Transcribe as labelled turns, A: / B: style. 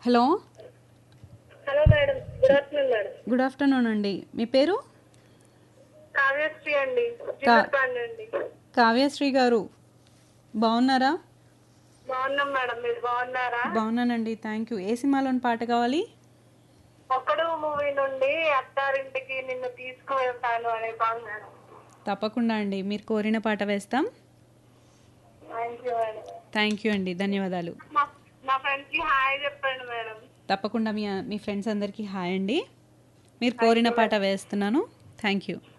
A: Hello.
B: Hello madam, good afternoon madam.
A: Good afternoon అండి. మీ పేరు?
B: కావ్యశ్రీ అండి,
A: కా
B: జీవత్పాండి అండి.
A: కావ్యశ్రీ గారు బాగున్నారా?
B: బాగున్నాం మేడం, మీరు బాగున్నారా?
A: బాగున్నానండి, థ్యాంక్ యూ. ఏ సినిమాలోని పాట కావాలి?
B: ఒక్కడు మూవీ నుండి అత్తారింటికి నిన్ను తీసుకువెళ్తాను అనే సాంగ్ మేడం.
A: తప్పకుండా అండి, మీరు కోరిన పాట వేస్తాం.
B: Thank you madam.
A: Thank you అండి, ధన్యవాదాలు.
B: మా ఫ్రెండ్స్ కి హాయ్ చెప్పండి మేడం.
A: తప్పకుండా మీ ఫ్రెండ్స్ అందరికీ హాయ్ అండి. మీరు
B: థ్యాంక్
A: కోరిన
B: యూ
A: పాట
B: మేడం.
A: వేస్తున్నాను. Thank you.